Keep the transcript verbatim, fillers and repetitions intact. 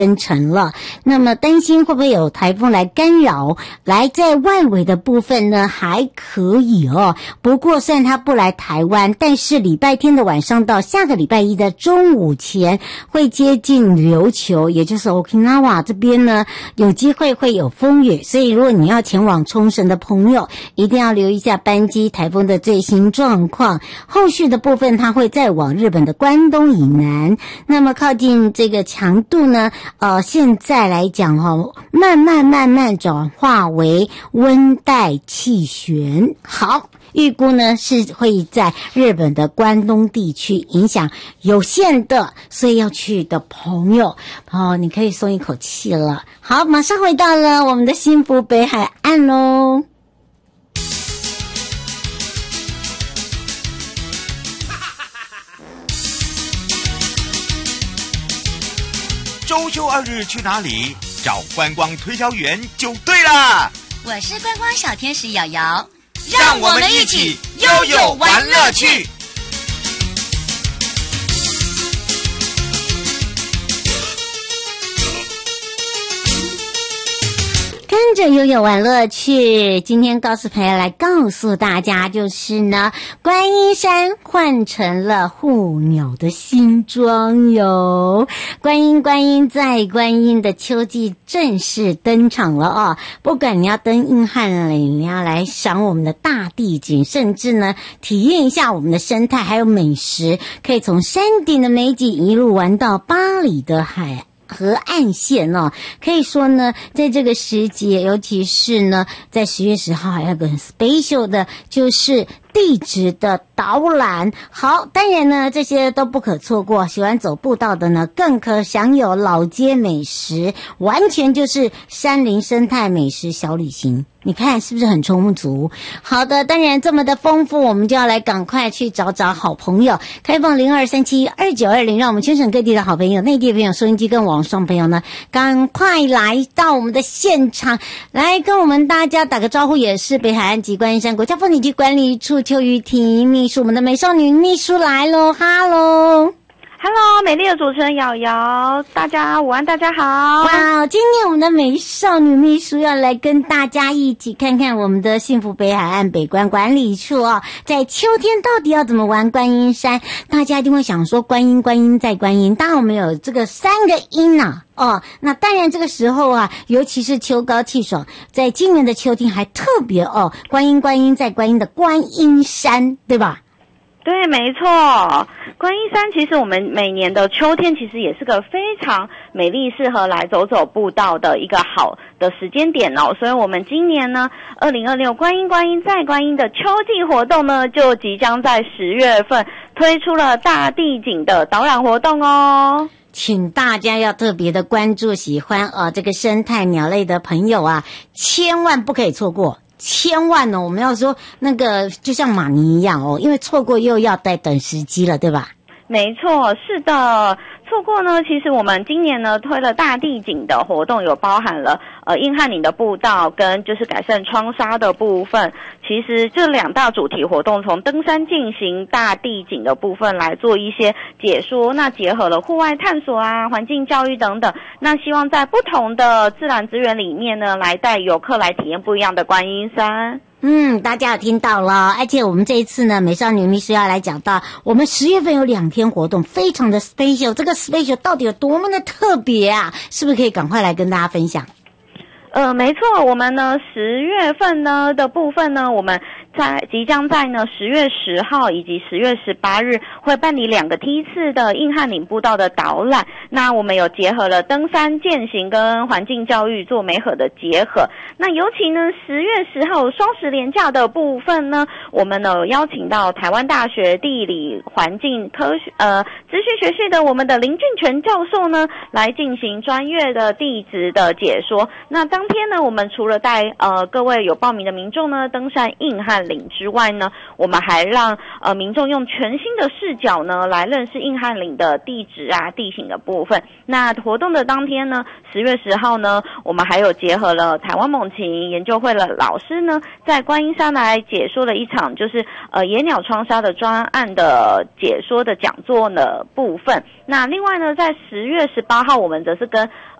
生成了，那么担心会不会有台风来干扰？来，在外围的部分呢还可以哦。不过虽然它不来台湾，但是礼拜天的晚上到下个礼拜一的中午前会接近琉球，也就是 Okinawa 这边呢，有机会会有风雨。所以如果你要前往冲绳的朋友，一定要留意一下班机台风的最新状况。后续的部分它会再往日本的关东以南，那么靠近这个强度呢呃，现在来讲哦，慢慢慢慢转化为温带气旋。好，预估呢是会在日本的关东地区影响有限的，所以要去的朋友哦，你可以松一口气了。好，马上回到了我们的幸福北海岸喽。 周休二日去哪里？找观光推销员就对了。 我是观光小天使瑶瑶， 让我们一起悠悠玩乐趣。 跟着悠悠玩乐趣，今天告诉朋友来告诉大家，就是呢，观音山换成了护鸟的新装哟。观音观音再观音的秋季正式登场了哦！不管你要登硬汉岭，你要来赏我们的大地景，甚至呢体验一下我们的生态还有美食，可以从山顶的美景一路玩到巴黎的海河岸线哦，可以说呢，在这个时节，尤其是呢，在十月十号还有个很 special 的，就是地质的导览。好，当然呢，这些都不可错过。喜欢走步道的呢，更可享有老街美食，完全就是山林生态美食小旅行。你看是不是很充足？好的，当然这么的丰富，我们就要来赶快去找找好朋友。开放零二三七二九二零，让我们全省各地的好朋友、内地的朋友、收音机跟网上朋友呢，赶快来到我们的现场，来跟我们大家打个招呼。也是北海岸及观音山国家风景区管理处邱玉婷秘书，我们的美少女秘书来咯，哈喽。 Hello， 美丽的主持人瑶瑶，大家午安，大家好。 哇，今天我们的美少女秘书要来跟大家一起看看我们的幸福北海岸北关管理处哦，在秋天到底要怎么玩观音山？大家一定会想说观音观音再观音，当然我们有这个三个音啊。哦，那当然这个时候啊，尤其是秋高气爽，在今年的秋天还特别哦，观音观音再观音的观音山，对吧？ 对，没错，观音山其实我们每年的秋天其实也是个非常美丽适合来走走步道的一个好的时间点哦，所以我们今年呢二零二六观音观音再观音的秋季活动呢，就即将在十月份推出了大地景的导览活动哦。 请大家要特别的关注，喜欢呃这个生态鸟类的朋友啊，千万不可以错过。千万哦，我们要说那个就像马尼一样哦，因为错过又要再等时机了，对吧？ 没错，是的。错过呢，其实我们今年呢推了大地景的活动，有包含了呃硬汉岭的步道跟就是改善窗纱的部分。其实这两大主题活动，从登山进行大地景的部分来做一些解说，那结合了户外探索啊、环境教育等等，那希望在不同的自然资源里面呢，来带游客来体验不一样的观音山。 嗯，大家有听到了，而且我们这一次呢，美少女秘书要来讲到，我们十月份有两天活动，非常的 special， 这个 special 到底有多么的特别啊？是不是可以赶快来跟大家分享？ 呃，没错，我们呢十月份呢的部分呢，我们在即将在呢十月十号以及十月十八日会办理两个梯次的硬汉岭步道的导览。那我们有结合了登山健行跟环境教育做媒合的结合。那尤其呢十月十号双十连假的部分呢，我们呢邀请到台湾大学地理环境科学呃资讯学系的我们的林俊全教授呢来进行专业的地质的解说。那当天呢，我们除了带呃各位有报名的民众呢登山硬汉汉岭之外呢，我们还让呃民众用全新的视角呢来认识硬汉岭的地质啊地形的部分。那活动的当天呢，十月十号呢，我们还有结合了台湾猛禽研究会的老师呢，在观音山来解说了一场就是呃野鸟窗纱的专案的解说的讲座的部分。那另外呢，在十月十八号，我们则是跟